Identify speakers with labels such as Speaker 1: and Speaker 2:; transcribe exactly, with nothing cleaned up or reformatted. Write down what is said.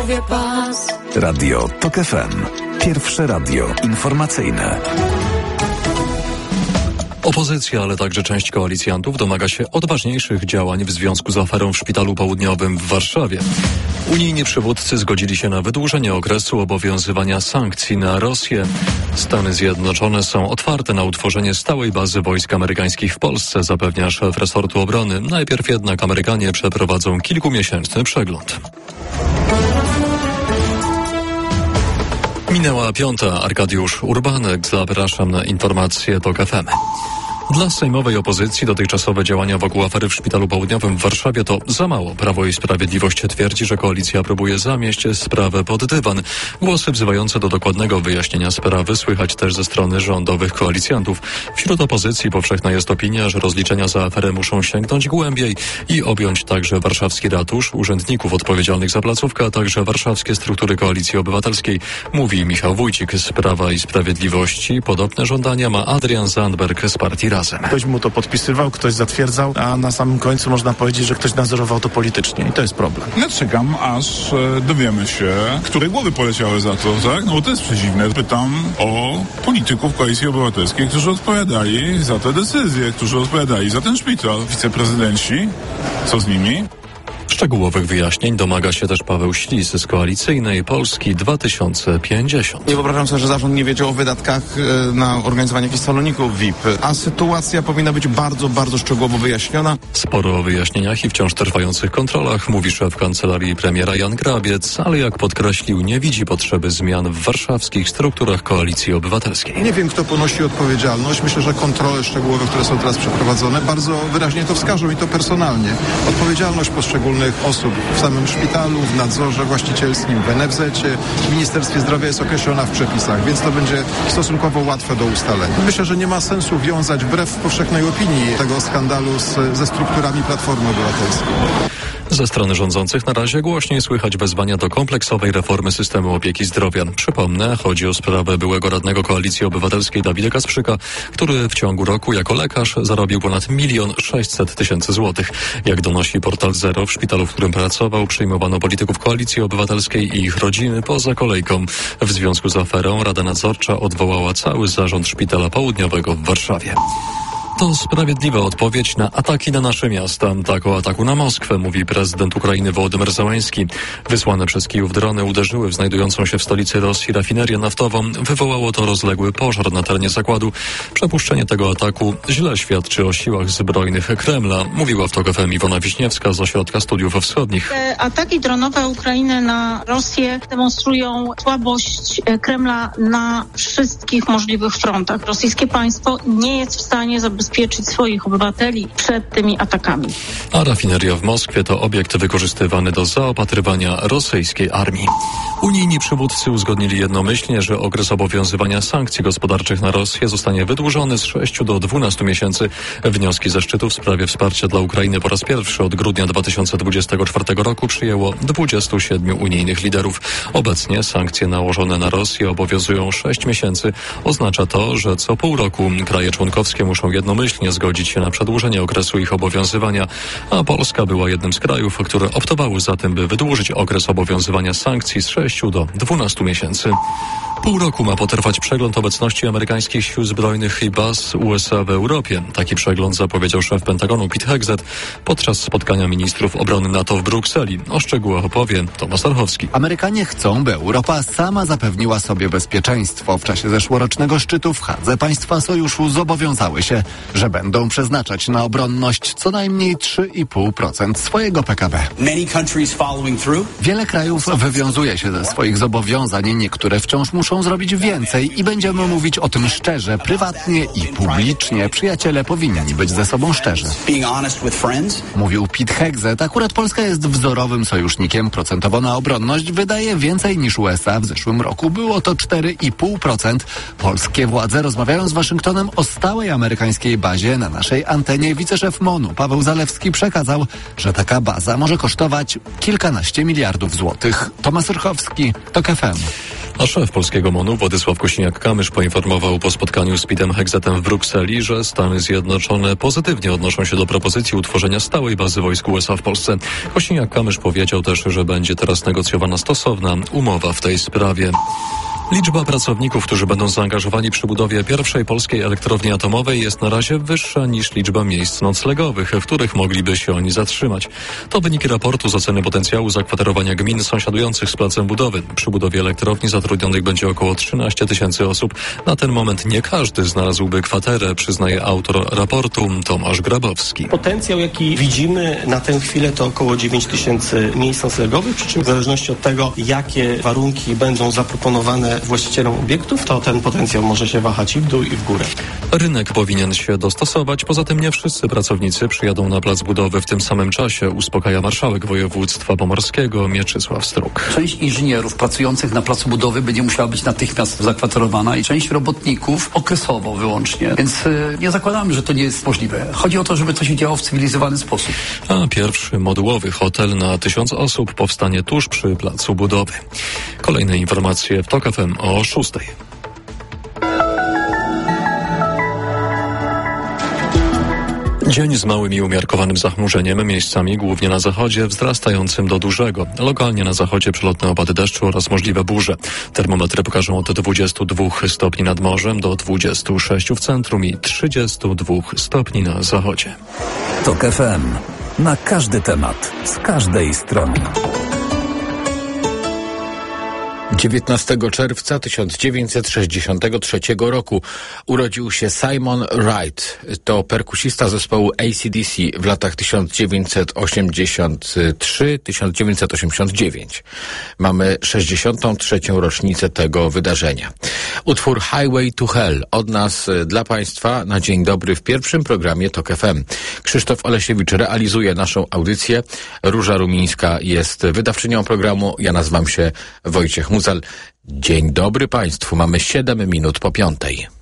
Speaker 1: głowie pas.
Speaker 2: Radio Tok F M. Pierwsze radio informacyjne.
Speaker 3: Opozycja, ale także część koalicjantów domaga się odważniejszych działań w związku z aferą w Szpitalu Południowym w Warszawie. Unijni przywódcy zgodzili się na wydłużenie okresu obowiązywania sankcji na Rosję. Stany Zjednoczone są otwarte na utworzenie stałej bazy wojsk amerykańskich w Polsce, zapewnia szef resortu obrony. Najpierw jednak Amerykanie przeprowadzą kilkumiesięczny przegląd. Minęła piąta. Arkadiusz Urbanek. Zapraszam na informacje Tok F M. Dla sejmowej opozycji dotychczasowe działania wokół afery w Szpitalu Południowym w Warszawie to za mało. Prawo i Sprawiedliwość twierdzi, że koalicja próbuje zamieść sprawę pod dywan. Głosy wzywające do dokładnego wyjaśnienia sprawy słychać też ze strony rządowych koalicjantów. Wśród opozycji powszechna jest opinia, że rozliczenia za aferę muszą sięgnąć głębiej i objąć także warszawski ratusz, urzędników odpowiedzialnych za placówkę, a także warszawskie struktury Koalicji Obywatelskiej, mówi Michał Wójcik z Prawa i Sprawiedliwości. Podobne żądania ma Adrian Zandberg z partii Razem.
Speaker 4: Ktoś mu to podpisywał, ktoś zatwierdzał, a na samym końcu można powiedzieć, że ktoś nadzorował to politycznie i to jest problem.
Speaker 5: Ja czekam, aż e, dowiemy się, które głowy poleciały za to, tak? No bo to jest przeciwne. Pytam o polityków Koalicji Obywatelskiej, którzy odpowiadali za te decyzje, którzy odpowiadali za ten szpital. Wiceprezydenci, co z nimi?
Speaker 3: Szczegółowych wyjaśnień domaga się też Paweł Ślis z Koalicyjnej Polski dwa tysiące pięćdziesiąt.
Speaker 6: Nie wyobrażam sobie, że zarząd nie wiedział o wydatkach na organizowanie jakichś saloników V I P, a sytuacja powinna być bardzo, bardzo szczegółowo wyjaśniona.
Speaker 3: Sporo o wyjaśnieniach i wciąż trwających kontrolach mówi szef kancelarii premiera Jan Grabiec, ale jak podkreślił, nie widzi potrzeby zmian w warszawskich strukturach Koalicji Obywatelskiej.
Speaker 7: Nie wiem, kto ponosi odpowiedzialność. Myślę, że kontrole szczegółowe, które są teraz przeprowadzone, bardzo wyraźnie to wskażą i to personalnie. Odpowiedzialność poszczególnych osób w samym szpitalu, w nadzorze właścicielskim, w N F Z-cie, w Ministerstwie Zdrowia jest określona w przepisach, więc to będzie stosunkowo łatwe do ustalenia. Myślę, że nie ma sensu wiązać wbrew powszechnej opinii tego skandalu z, ze strukturami Platformy Obywatelskiej.
Speaker 3: Ze strony rządzących na razie głośniej słychać wezwania do kompleksowej reformy systemu opieki zdrowia. Przypomnę, chodzi o sprawę byłego radnego Koalicji Obywatelskiej Dawida Kasprzyka, który w ciągu roku jako lekarz zarobił ponad milion sześćset tysięcy złotych. Jak donosi portal Zero, w szpitalu, w którym pracował, przyjmowano polityków Koalicji Obywatelskiej i ich rodziny poza kolejką. W związku z aferą Rada Nadzorcza odwołała cały zarząd Szpitala Południowego w Warszawie. To sprawiedliwa odpowiedź na ataki na nasze miasta. Tak o ataku na Moskwę mówi prezydent Ukrainy Wołodymyr Zełański. Wysłane przez Kijów drony uderzyły w znajdującą się w stolicy Rosji rafinerię naftową. Wywołało to rozległy pożar na terenie zakładu. Przepuszczenie tego ataku źle świadczy o siłach zbrojnych Kremla, mówiła w Tok F M Iwona Wiśniewska z Ośrodka Studiów Wschodnich.
Speaker 8: Te ataki dronowe Ukrainy na Rosję demonstrują słabość Kremla na wszystkich możliwych frontach. Rosyjskie państwo nie jest w stanie zabezpieczyć zabezpieczyć swoich obywateli przed tymi atakami.
Speaker 3: A rafineria w Moskwie to obiekt wykorzystywany do zaopatrywania rosyjskiej armii. Unijni przywódcy uzgodnili jednomyślnie, że okres obowiązywania sankcji gospodarczych na Rosję zostanie wydłużony z sześciu do dwunastu miesięcy. Wnioski ze szczytu w sprawie wsparcia dla Ukrainy po raz pierwszy od grudnia dwa tysiące dwudziestego czwartego roku przyjęło dwudziestu siedmiu unijnych liderów. Obecnie sankcje nałożone na Rosję obowiązują sześć miesięcy. Oznacza to, że co pół roku kraje członkowskie muszą jednomyślnie zgodzić się na przedłużenie okresu ich obowiązywania, a Polska była jednym z krajów, które optowały za tym, by wydłużyć okres obowiązywania sankcji z sześciu do dwunastu miesięcy. Pół roku ma potrwać przegląd obecności amerykańskich sił zbrojnych i baz U S A w Europie. Taki przegląd zapowiedział szef Pentagonu Pete Hegseth podczas spotkania ministrów obrony NATO w Brukseli. O szczegółach opowie Tomasz Archowski.
Speaker 9: Amerykanie chcą, by Europa sama zapewniła sobie bezpieczeństwo. W czasie zeszłorocznego szczytu w Hadze państwa sojuszu zobowiązały się, że będą przeznaczać na obronność co najmniej trzy i pół procent swojego P K B. Wiele krajów wywiązuje się ze swoich zobowiązań, niektóre wciąż muszą zrobić więcej i będziemy mówić o tym szczerze, prywatnie i publicznie. Przyjaciele powinni być ze sobą szczerzy. Mówił Pete Hegseth. Akurat Polska jest wzorowym sojusznikiem. Procentowo na obronność wydaje więcej niż U S A. W zeszłym roku było to cztery i pół procent. Polskie władze rozmawiają z Waszyngtonem o stałej amerykańskiej bazie. Na naszej antenie wiceszef MONU Paweł Zalewski przekazał, że taka baza może kosztować kilkanaście miliardów złotych. Tomasz Rychowski, Tok F M.
Speaker 3: A szef polskiego M O N-u Władysław Kosiniak-Kamysz poinformował po spotkaniu z Petem Hegsethem w Brukseli, że Stany Zjednoczone pozytywnie odnoszą się do propozycji utworzenia stałej bazy wojsk U S A w Polsce. Kosiniak-Kamysz powiedział też, że będzie teraz negocjowana stosowna umowa w tej sprawie. Liczba pracowników, którzy będą zaangażowani przy budowie pierwszej polskiej elektrowni atomowej jest na razie wyższa niż liczba miejsc noclegowych, w których mogliby się oni zatrzymać. To wyniki raportu z oceny potencjału zakwaterowania gmin sąsiadujących z placem budowy. Przy budowie elektrowni zatrudnionych będzie około trzynaście tysięcy osób. Na ten moment nie każdy znalazłby kwaterę, przyznaje autor raportu Tomasz Grabowski.
Speaker 1: Potencjał, jaki widzimy na tę chwilę, to około dziewięć tysięcy miejsc noclegowych, przy czym w zależności od tego, jakie warunki będą zaproponowane właścicielom obiektów, to ten potencjał może się wahać i w dół, i w górę.
Speaker 3: Rynek powinien się dostosować. Poza tym nie wszyscy pracownicy przyjadą na plac budowy w tym samym czasie, uspokaja marszałek województwa pomorskiego Mieczysław Struk.
Speaker 10: Część inżynierów pracujących na placu budowy będzie musiała być natychmiast zakwaterowana i część robotników okresowo wyłącznie. Więc yy, nie zakładamy, że to nie jest możliwe. Chodzi o to, żeby to się działo w cywilizowany sposób.
Speaker 3: A pierwszy modułowy hotel na tysiąc osób powstanie tuż przy placu budowy. Kolejne informacje w TOK F M o szóstej. Dzień z małym i umiarkowanym zachmurzeniem, miejscami głównie na zachodzie, wzrastającym do dużego. Lokalnie na zachodzie przelotne opady deszczu oraz możliwe burze. Termometry pokażą od dwudziestu dwóch stopni nad morzem do dwudziestu sześciu w centrum i trzydziestu dwóch stopni na zachodzie.
Speaker 2: TOK F M. Na każdy temat, z każdej strony.
Speaker 11: dziewiętnastego czerwca tysiąc dziewięćset sześćdziesiątego trzeciego roku urodził się Simon Wright. To perkusista zespołu A C D C w latach tysiąc dziewięćset osiemdziesiąt trzy do tysiąc dziewięćset osiemdziesiąt dziewięć. Mamy sześćdziesiątą trzecią rocznicę tego wydarzenia. Utwór Highway to Hell od nas dla Państwa na dzień dobry w pierwszym programie TOK F M. Krzysztof Olesiewicz realizuje naszą audycję. Róża Rumińska jest wydawczynią programu. Ja nazywam się Wojciech Muzal. Dzień dobry Państwu. Mamy siedem minut po piątej.